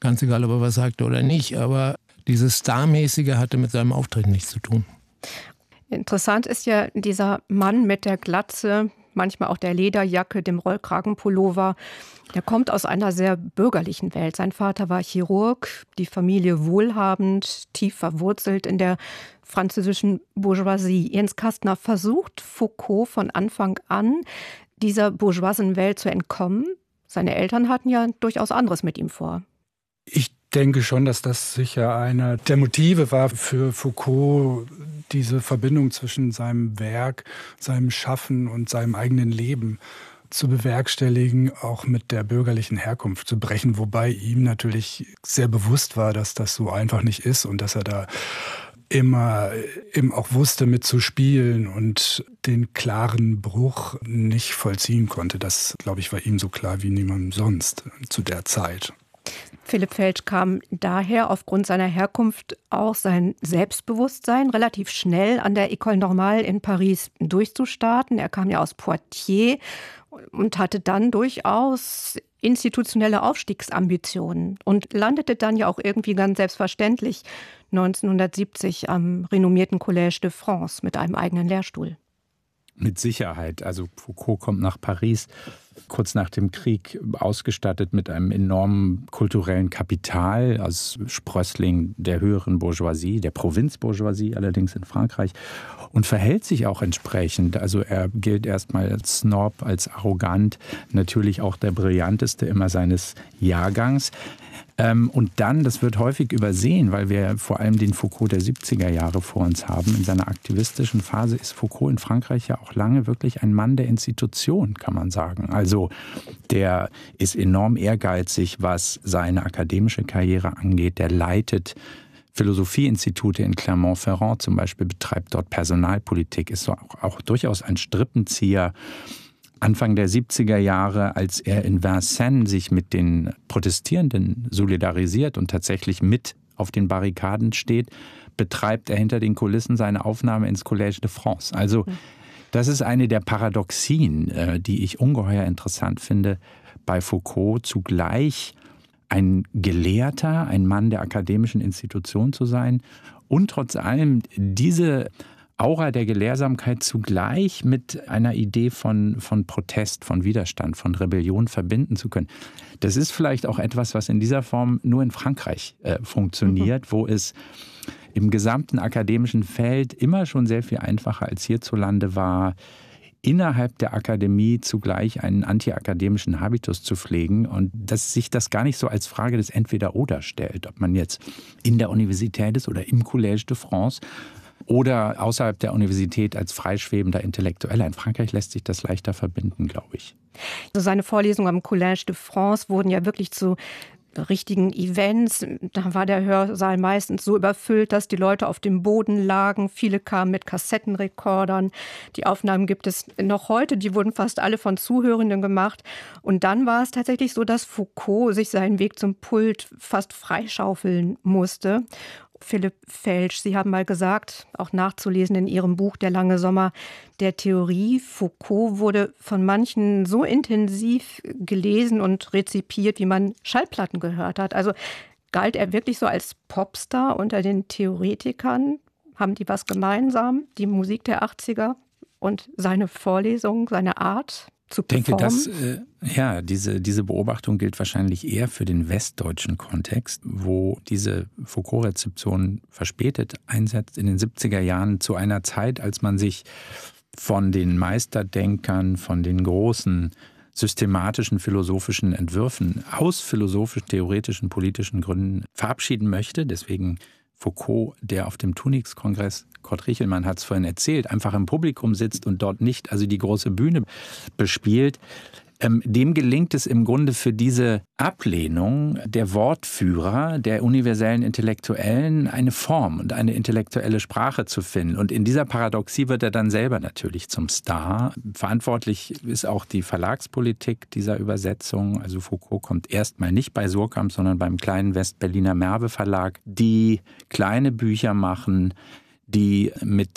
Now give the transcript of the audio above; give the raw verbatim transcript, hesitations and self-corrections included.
ganz egal, ob er was sagte oder nicht, aber dieses Starmäßige hatte mit seinem Auftreten nichts zu tun. Interessant ist ja dieser Mann mit der Glatze, manchmal auch der Lederjacke, dem Rollkragenpullover. Der kommt aus einer sehr bürgerlichen Welt. Sein Vater war Chirurg, die Familie wohlhabend, tief verwurzelt in der französischen Bourgeoisie. Jens Kastner, versucht Foucault von Anfang an, dieser bourgeoisen Welt zu entkommen? Seine Eltern hatten ja durchaus anderes mit ihm vor. Ich denke schon, dass das sicher einer der Motive war für Foucault, diese Verbindung zwischen seinem Werk, seinem Schaffen und seinem eigenen Leben zu bewerkstelligen, auch mit der bürgerlichen Herkunft zu brechen, wobei ihm natürlich sehr bewusst war, dass das so einfach nicht ist und dass er da immer eben auch wusste, mitzuspielen und den klaren Bruch nicht vollziehen konnte. Das, glaube ich, war ihm so klar wie niemandem sonst zu der Zeit. Philipp Felsch kam daher aufgrund seiner Herkunft auch sein Selbstbewusstsein relativ schnell an der École Normale in Paris durchzustarten. Er kam ja aus Poitiers und hatte dann durchaus institutionelle Aufstiegsambitionen und landete dann ja auch irgendwie ganz selbstverständlich neunzehnhundertsiebzig am renommierten Collège de France mit einem eigenen Lehrstuhl. Mit Sicherheit. Also Foucault kommt nach Paris kurz nach dem Krieg ausgestattet mit einem enormen kulturellen Kapital als Sprössling der höheren Bourgeoisie, der Provinzbourgeoisie allerdings in Frankreich und verhält sich auch entsprechend. Also er gilt erstmal als Snob, als arrogant, natürlich auch der brillanteste immer seines Jahrgangs. Ähm, und dann, das wird häufig übersehen, weil wir vor allem den Foucault der siebziger Jahre vor uns haben. In seiner aktivistischen Phase ist Foucault in Frankreich ja auch lange wirklich ein Mann der Institution, kann man sagen. Also der ist enorm ehrgeizig, was seine akademische Karriere angeht. Der leitet Philosophieinstitute in Clermont-Ferrand zum Beispiel, betreibt dort Personalpolitik, ist so auch, auch durchaus ein Strippenzieher. Anfang der siebziger Jahre, als er in Vincennes sich mit den Protestierenden solidarisiert und tatsächlich mit auf den Barrikaden steht, betreibt er hinter den Kulissen seine Aufnahme ins Collège de France. Also das ist eine der Paradoxien, die ich ungeheuer interessant finde bei Foucault, zugleich ein Gelehrter, ein Mann der akademischen Institution zu sein und trotz allem diese Aura der Gelehrsamkeit zugleich mit einer Idee von, von Protest, von Widerstand, von Rebellion verbinden zu können. Das ist vielleicht auch etwas, was in dieser Form nur in Frankreich äh, funktioniert, mhm. wo es im gesamten akademischen Feld immer schon sehr viel einfacher als hierzulande war, innerhalb der Akademie zugleich einen antiakademischen Habitus zu pflegen und dass sich das gar nicht so als Frage des Entweder-Oder stellt, ob man jetzt in der Universität ist oder im Collège de France oder außerhalb der Universität als freischwebender Intellektueller. In Frankreich lässt sich das leichter verbinden, glaube ich. Also seine Vorlesungen am Collège de France wurden ja wirklich zu richtigen Events. Da war der Hörsaal meistens so überfüllt, dass die Leute auf dem Boden lagen. Viele kamen mit Kassettenrekordern. Die Aufnahmen gibt es noch heute. Die wurden fast alle von Zuhörenden gemacht. Und dann war es tatsächlich so, dass Foucault sich seinen Weg zum Pult fast freischaufeln musste. Philipp Felsch, Sie haben mal gesagt, auch nachzulesen in Ihrem Buch Der lange Sommer der Theorie, Foucault wurde von manchen so intensiv gelesen und rezipiert, wie man Schallplatten gehört hat. Also galt er wirklich so als Popstar unter den Theoretikern? Haben die was gemeinsam, die Musik der achtziger und seine Vorlesung, seine Art zu performen? Ich denke, dass, äh, ja, diese, diese Beobachtung gilt wahrscheinlich eher für den westdeutschen Kontext, wo diese Foucault-Rezeption verspätet einsetzt in den siebziger Jahren zu einer Zeit, als man sich von den Meisterdenkern, von den großen systematischen philosophischen Entwürfen aus philosophisch-theoretischen politischen Gründen verabschieden möchte. Deswegen Foucault, der auf dem Tunix-Kongress, Kurt Richelmann hat es vorhin erzählt, einfach im Publikum sitzt und dort nicht, also die große Bühne bespielt, ähm, dem gelingt es im Grunde für diese Ablehnung der Wortführer, der universellen Intellektuellen, eine Form und eine intellektuelle Sprache zu finden. Und in dieser Paradoxie wird er dann selber natürlich zum Star. Verantwortlich ist auch die Verlagspolitik dieser Übersetzung. Also Foucault kommt erstmal nicht bei Surkamp, sondern beim kleinen Westberliner Merve Verlag, die kleine Bücher machen, die mit